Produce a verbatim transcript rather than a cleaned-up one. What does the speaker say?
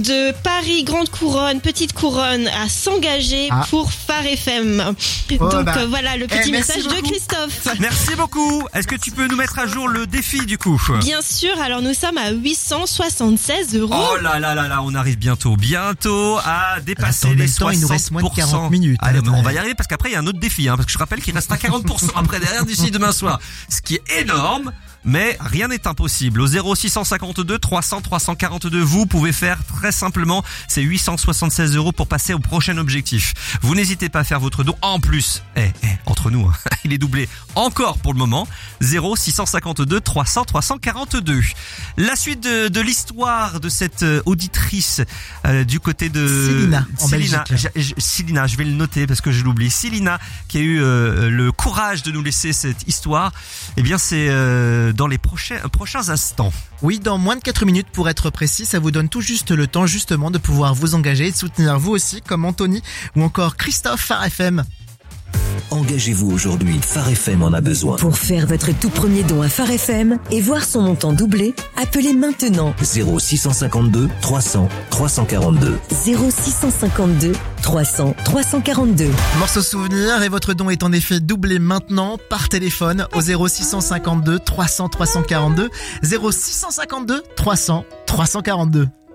de Paris, Grande Couronne, Petite Couronne à s'engager ah. pour Phare F M. Oh, Donc bah. euh, voilà le petit eh, message beaucoup. de Christophe. Merci beaucoup. Est-ce que tu peux nous mettre à jour le défi du coup? Bien sûr, alors nous sommes à huit cent soixante-seize euros. Oh là là là là, on arrive bientôt, bientôt à dépasser Attends, les temps, soixante pour cent. il nous reste moins de quarante minutes. Allez, Allez, on va y arriver parce qu'après il y a un autre défi, hein, parce que je rappelle qu'il restera quarante pour cent après derrière d'ici demain soir. Ce qui est énorme. Mais rien n'est impossible. Au zéro six cent cinquante-deux trois cents trois cent quarante-deux, vous pouvez faire très simplement ces huit cent soixante-seize euros pour passer au prochain objectif. Vous n'hésitez pas à faire votre don. En plus, eh, eh, entre nous, hein, il est doublé encore pour le moment. zéro six cent cinquante-deux trois cents trois cent quarante-deux. La suite de, de l'histoire de cette auditrice euh, du côté de Célina, en Célina, Belgique. je, je, Célina, je vais le noter parce que je l'oublie. Célina qui a eu euh, le courage de nous laisser cette histoire. Eh bien, c'est euh, dans les prochains, prochains instants. Oui, dans moins de quatre minutes pour être précis, ça vous donne tout juste le temps justement de pouvoir vous engager et de soutenir vous aussi comme Anthony ou encore Christophe Phare F M. Engagez-vous aujourd'hui, Phare F M en a besoin. Pour faire votre tout premier don à Phare F M et voir son montant doubler, appelez maintenant zéro six cent cinquante-deux trois cents trois cent quarante-deux. zéro six cent cinquante-deux trois cents trois cent quarante-deux. Morceau souvenir et votre don est en effet doublé maintenant par téléphone au zéro six cent cinquante-deux trois cents trois cent quarante-deux, zéro six cent cinquante-deux trois cents trois cent quarante-deux.